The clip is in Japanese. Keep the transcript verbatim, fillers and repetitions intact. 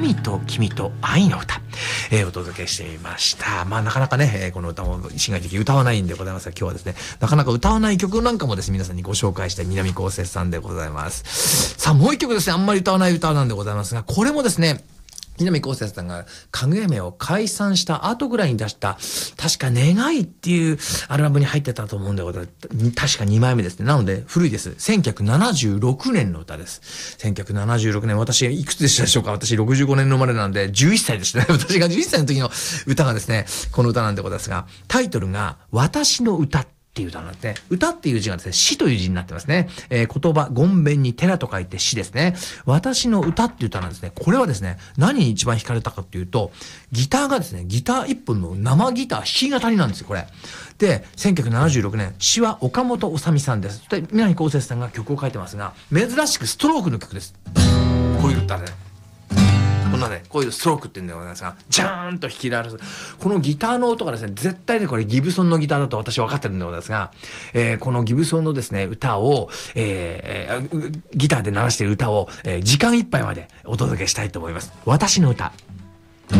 海と君と愛の歌、えー、お届けしてみました。まあなかなかね、えー、この歌も市外的歌わないんでございますが、今日はですね、なかなか歌わない曲なんかもですね、皆さんにご紹介して南こうせつさんでございます。さあもう一曲ですね、あんまり歌わない歌なんでございますが、これもですね、南こうせつさんがかぐや姫を解散した後ぐらいに出した確か願いっていうアルバムに入ってたと思うんでございます。確かにまいめですね。なので古いです。せんきゅうひゃくななじゅうろくねんの歌です。せんきゅうひゃくななじゅうろくねん、私いくつでしたでしょうか。私ろくじゅうごねんの生まれなんでじゅういっさいでしたね。私がじゅういっさいの時の歌がですね、この歌なんでございますが、タイトルが私の歌っていう歌なんですね。歌っていう字がですね、詩という字になってますね。えー、言葉、言弁に寺と書いて詩ですね。私の歌っていう歌なんですね。これはですね、何に一番惹かれたかっていうと、ギターがですね、ギター一本の生ギター弾き語りなんですよ、これ。で、せんきゅうひゃくななじゅうろくねん、詩は岡本治さんです。で、南こうせつさんが曲を書いてますが、珍しくストロークの曲です。こういう歌で、ね。こんなね、こういうストロークって言うんでございますが、ジャーンと弾き鳴らす。このギターの音がですね、絶対ね、これギブソンのギターだと私は分かってるんでございますが、えー、このギブソンのですね、歌を、えー、ギターで鳴らしている歌を、えー、時間いっぱいまでお届けしたいと思います。私の歌。